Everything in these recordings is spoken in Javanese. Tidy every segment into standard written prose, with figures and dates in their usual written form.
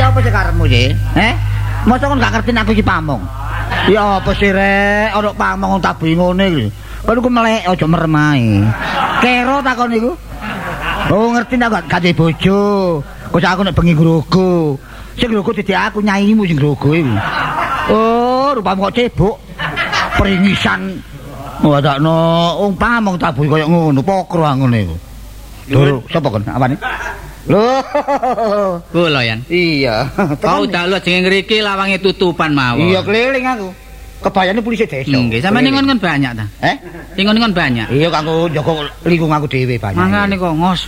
apa sih karepmu sih? Masa kon gak ngerti aku iki pamong. Ya apa sih rek, ana pamong tak bingone iki. Kon iku melek aja meremai. Kero takon iku. Oh ngerti ndak gak bojo. Kok aku nek bengi grogo. Sing grogo dadi aku nyaimu sing grogo iki. Oh, rupamu kok cebok. Peringisan. Wadakno wong pamong tabuh kaya ngono, pokro ngono iku. Lho, sapa kon? Apane? Lho. Kula yan. Iya. Kau dalu jenenge ngriki lawange tutupan mawon. Iya keliling aku. Kebayane polisi desa. Nggih, sampeyan ngon banyak ta? Ngon banyak. Iya kanggo njaga lingkungan aku dhewe banyak. Mangane kok ngos.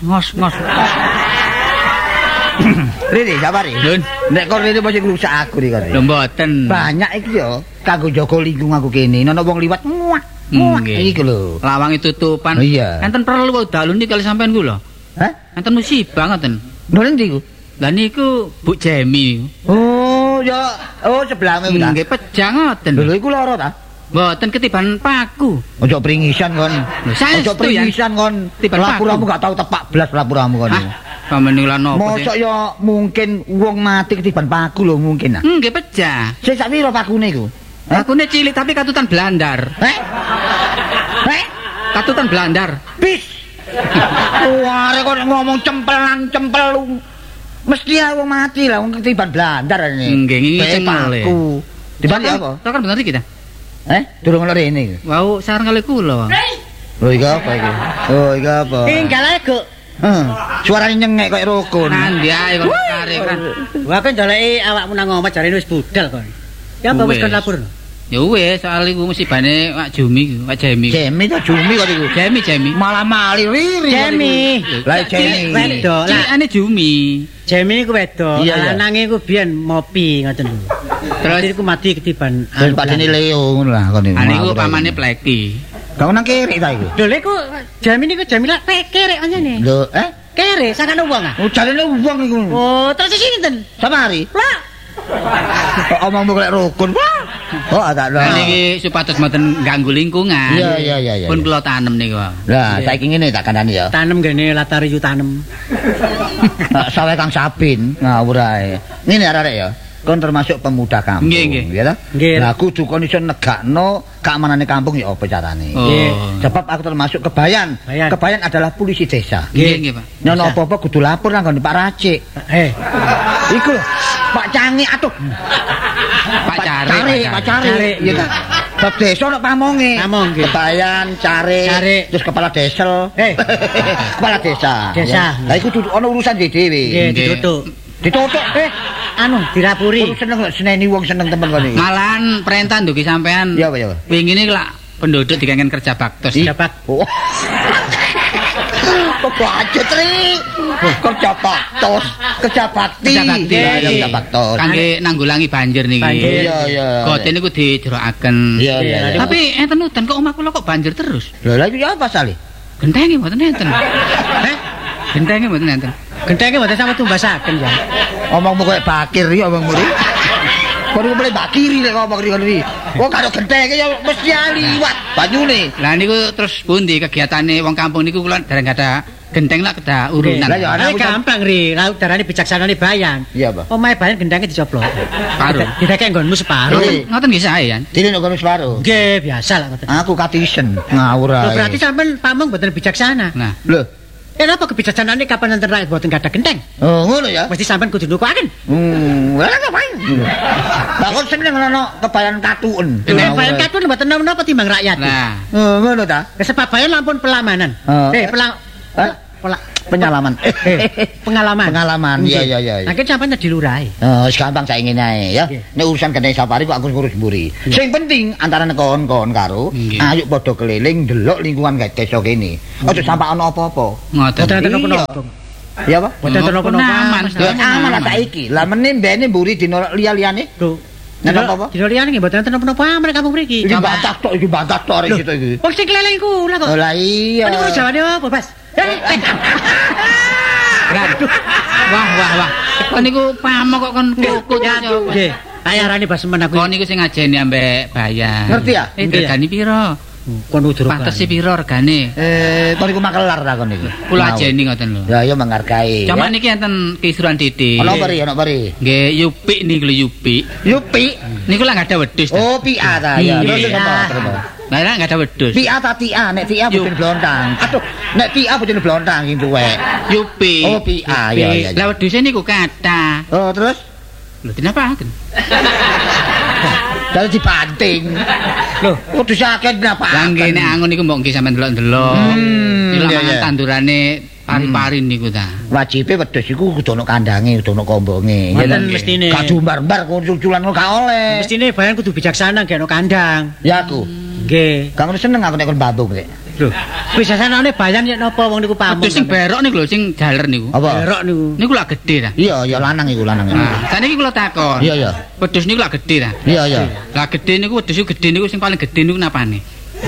Rene sabari. Nek kok rene mesti ngrusak aku iki kok. Lho mboten. Banyak iki ya kanggo njaga lingkungan aku kene. Ana wong liwat muak. Iki lho. Lawange tutupan. Iya. Enten perlu dalu niki kali sampean ku lho. Enten musibah ngoten. Lho ndi ku? Lah niku Bu Jemi. Oh, ya sebelahmu ta. Nggih pejang ngoten. Lho iku lara ta? Mboten ketiban paku. Ojo pringisan kon. Ojo pringisan kon. Lapuramu gak tau tepak blas lapuramu kon. Pamene lan opo? Mosok ya mungkin wong mati ketiban paku lho mungkin. Nggih pecah. Sik sak piro pakune iku? Pakune cilik tapi katutan blandar. Katutan blandar. Bis. Wah, kok ngomong cempel. Mesti wong mati lah wong ketiban blandar ini. Nggih, ngiceng paku. Dibali apa? Kok kan bener iki ta? Durung lho rene. Wau sareng kali kula. Lho iki apa iki? Oh, iki apa? Tinggal ae, Guk. Suarane nyengek kaya rukun. Nandi ae kok kare kan. Wah, kan ndeleki awakmu nang omah jarene wis budal kon. Ya apa wis kon lapor? Ya wis, soal iku musibane Pak Jumi, Pak Jemi. Jemi to Jumi kok iku. Jemi. Malah mali riri. Jemi. Lah Jemi. Wedok. Cilikane Jumi. Jemi iku wedok. Lanange iku biyen mopi ngoten lho. Terus iku mati ketiban padane Leo ngono lah kon iku. Ane iku pamane Pleki. Kau nang kere ta iku? Lho iku Jemi niku Jamila kerek anjene. Lho, Kerek sakane wong ah. Oh, jarene wong iku. Oh, terus sinten? Samari. Lah. Omongmu kaya rukun. Oh, tak lho. Niki supados mboten ganggu lingkungan. Iya. Pun kula tanem niku. Lah, saiki ngene tak kandhani ya. Tanem gene latar yu tanem. Sawe Kang Sabin ngawur ae. Ngene arek ya. Kon termasuk pemuda kampung, ya ta? Lah kudu kon iso negakno keamanane kampung ya apa carane? Sebab aku termasuk kebayan. Kebayan adalah polisi desa. Nggih, Pak. Nek apa-apa kudu lapor nang Pak Racik. Iku Pak Cangi atuh. Pak Cari. Ya ta. Bab desa nek pamonge. Kebayan, Cari, terus kepala desa. Kepala desa. Lah iku kudu ana urusan dhewe. Nggih, ditutuk. Dirapuri. Seneng seneni wong seneng temen kene. Malahan perintah ndugi sampean. Iya, Pak. Wingi iki lak penduduk dikangen kerja baktos. Kok aja Tri. Kerja baktos, kerja bakti. Kerja baktos. Kangge nanggulangi banjir niki. Iya. Goten niku dijerokaken. Iya. Tapi enten udan kok omah kula kok banjir terus. Lha iku ya apa sale? Gentenge mboten enten. Gentenge mboten enten. Gentenge mboten sampe tumbasaken ya. Omongmu koyo bakir iki omongmu iki. Kok mulai bakiri lek ngomong iki. Kok karo gentenge ya mesti liwat banyune. Lah niku terus pundi kegiatane wong kampung niku kula dereng ada genteng lak kedah urunan. Lah ya gampang ri, laut darane bijaksanane bayan. Iya, Pak. Omahe bayan gendenge dicoplok. Paruh. Didekek nggonmu separuh. Ngoten nggih sae ya. Dene nggonmu separuh. Nggih, biasa lah ngoten. Aku katisen ngawur ae. Berarti sampean pamong mboten bijaksana. Nah, lho. Kenapa kebijaksanaane kapan enten rakyat mboten gadah genteng? Oh, ngono ya. Mesti sampean kudu nukuaken. Lah ngapain? Lah kok seneng ngono kebayan katuen. Kebayan katuen mboten napa timbang rakyat. Nah, ngono ta? Sebab bayan lampun pelamanan. Penyalaman. Pengalaman. Iya. Akhir sampean tadi lurahe. Wis gampang saiki ngene ae ya. Nek urusan genteng safari kok aku ngurus mburi. Sing penting antarané kon-kon karo ayo padha keliling ndelok lingkungan desa kene. Aja sampe ana apa-apa. Ngoten. Boten napa-napa. Ya apa? Boten napa-napa. Aman lah saiki. Lah meneh mbene mburi dina liya-liyane. Nek apa-apa? Dina liyane nggih boten napa-napa aman kampung mriki. Iki bantah tok arek situ iki. Wong sing keliling kula kok. Lah iya. Niku jawane apa, Bas? Wah. Kok niku pamok kok kon kukut ya. Nggih. Ayarane Bas men aku. Kok niku sing ngajeni ambek bayan. Ngerti ya? Regane piro? Kon udur. Pantes piro regane? Kon iku makelar ta kon iku. Kula ajeni ngoten lho. Ya ya menghargai. Cuma niki enten kisuran titik. Ana bari. Nggih, Yupik niku lho Yupik. Yupi. Niku lah enggak ada wedhus. Oh, PA ta ya. Iya. Terus. Lah enggak ada wedhus. PA ta TIA, nek TIA bojone blontang. Aduh, nek TIA bojone blontang sing tuwek. Yupik. Oh, PA ya. Lah wedhuse niku kathah. Oh, terus Lho dinapaken? dari dibanting. Loh, kudu sakit napa? Lah nggih nek angon niku mbok nggih sampean delok-delok. Iki iya. tandurane pari-pari niku ta. Wajibe wedhus iku kudu ana kandange, kudu ana kombonge. Ngoten mestine. Gak jumbar-mbar kuculan gak oleh. Mestine bayan kudu bijaksana gak ono kandang. Ya aku. Nggih. Gak ngono seneng aku nek kon bambung rek. Lho, bijaksanane bayan yen napa wong niku pamong. Wedhus sing berok niku lho sing jaler niku. Apa? Berok niku. Niku lak gedhe ta. Iya, ya lanang iku lanang. Nah, saniki kula takon. Iya, iya. Wedhus niku lak gedhe ta. Iya, iya. Lah gedhe niku wedhus gedhe niku sing paling gedhe niku napane?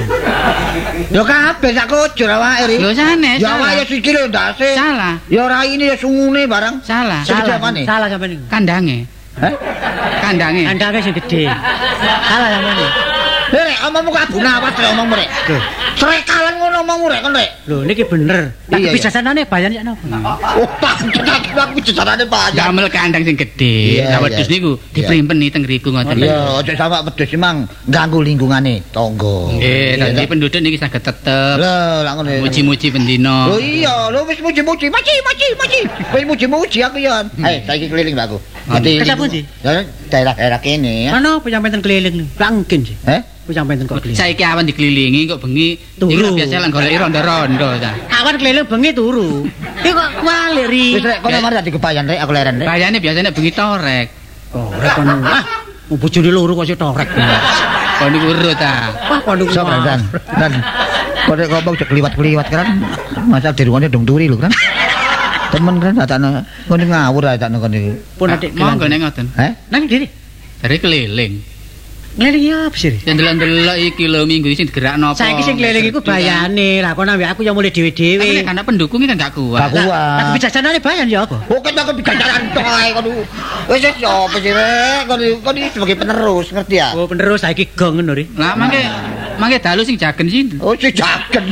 Ya kabeh sak kujur awake ri. Lho sanes. Ya awake ya sikile ndase. Salah. Ya raine ya sungune barang. Salah. Salah apane? Salah sampean niku. Kandange. Heh? Kandange. Kandangnya sing gedhe. Salah sampean niku. Rek, omongmu kabeh nawas rek omongmu rek. Srekalan ngono omongmu rek kon rek. Lho niki bener. Tapi Iya, bijaksanane bayan yen napa? Oh, pak, aku jejarane banyak. Damel kandang sing gedhe. Iya, Lah wedhus iya. niku diprimpen teng ngriku ngoten. Iya, aja sama wedhus emang ganggu lingkungane tangga. Nggih, dadi penduduk niki saged tetep Lho, lak ngono. muji-muji pendino. Lho iya, lho wis muji-muji, maci. Wis muji-muji aku ya. Saiki keliling Mbak aku. Dadi Kesap pundi? Ya, daerah kene ya. Mana penyampean keliling niku? Lah mungkin sih. Penyampean kok keliling. Saiki awan dikelilingi kok bengi Turu. iki biasa lan goleki rondo-rondo ta. Awan keliling bengi turu. Iki kok kuali ri. Wis rek kono mari dadi kebayan rek aku leren rek. Kayane biasane bengi torek. Oh, rek kono. Bojone loro kok sik torek. Kok niku urut ta. Wah, kono Sok dan. Kok nek ngomong cek kliwat-kliwat kan. Masa dirungone dong turi lho kan. Temen kan atakno ngene ngawur atakno kon iki. Pun adik Monggo nek ngoten. Nang diri. Dari keliling. Keliling ya apa sih? Yang delok-delok iki lho minggu iki sing digerakno apa. Saiki sing keliling iku bayane. Lah kono ambek aku ya mulai dhewe-dhewe. Tapi nek anak pendukungnya kan gak kuat. Gak kuat. Tapi bijaksanane bayan ya apa? Oke tak bijajaran tok ae kon. Wis apa sih rek kon iki sebagai penerus ngerti ya? Oh, penerus saiki gong ngono ri. Lah mangke dalu sing jagen sinten? Oh sing jagen.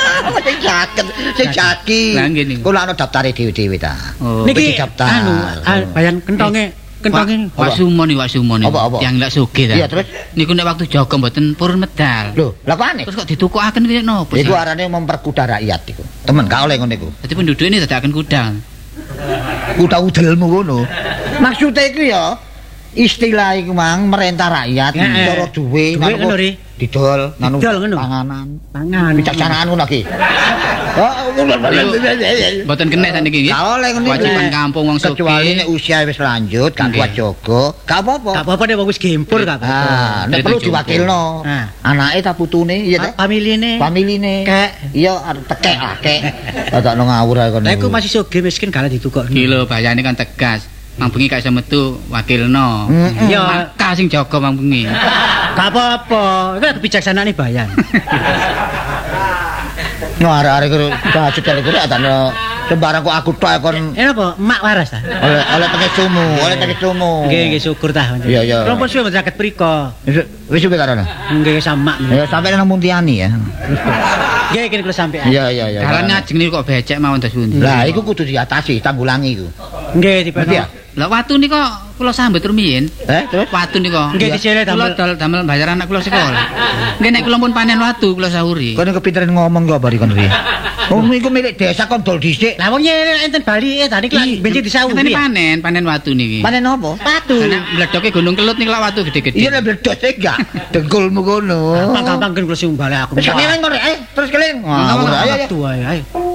Sing jagi. Lah ngene. Kula ana daftare dhewe-dhewe ta. Niki daftar. bayan kentonge Wak Sumon. Apa? Yang lak sugih ta. Iya terus Niku nek waktu jaga mboten purun medal. lho, lha kok aneh? Terus kok ditukukaken piye nopo? Iku arane memperkuda rakyat iku. Temen gak oleh ngono iku. Dadi penduduk ini dadakan kuda. Kuda udelmu ngono. Maksudnya iku ya istilah iku mang merentah rakyat, cara duwe ngono ri. didol Didol ngono. pangan bijaksanaan ngono iki. Mboten kena saniki nggih. Gak oleh ngono. Kewajiban kampung wong sugih. Kecuali nek usia wis lanjut, gak kuat jaga, gak apa-apa. Gak apa-apa nek wong wis gempur gak apa-apa. Ah, nek perlu diwakilno. Anake ta putune, iya ta? Familine. Kek. Iya, tekek lah, kek. Dadakno ngawur ae kono. Nek aku masih sugih miskin gak ditukokno. Iki lho bayane kan tegas. Mang bengi gak iso metu wakilno. Ya Maka sing jaga mang bengi. gak apa-apa. Iku kebijaksanaane bayan. No arek-arek karo bahasa karo adane sembarang kok aku tok kon Apa? Emak waras ta? oleh pakai sumu. Nggih syukur ta. Iya, iya. Rompon suwe saged priko. Wis suwe karana. Nggih sama. Ya sampai nang Muntiani ya. Nggih kene kula sampean. Iya. Dalan ngajeng niku kok becek mawon terus pundi. Lah iku kudu diatasi, tanggulangi iku. Nggih dipeno. Ngerti ya? Lah watu nika kula sambet rumiyin. Terus? Watu nika. Nggih disele Kula damel bayar anak kula sekolah. Nggih nek kula pun panen watu kula sahuri. Kon kepinteran ngomong kok bari kon ri. Oh iku milik desa kon dol dhisik. Lah wong enten Bali tadi kelak benci disawuri. Ngene panen watu niki. Panen apa? Watu. Nek mledoke Gunung Kelut niku lak watu gede-gede. Iya nek bledos enggak. Dengkulmu kono. Gampang kan kula sing bali aku. Wis keling kon rek, terus keling. Ngawur ayo. Ayo.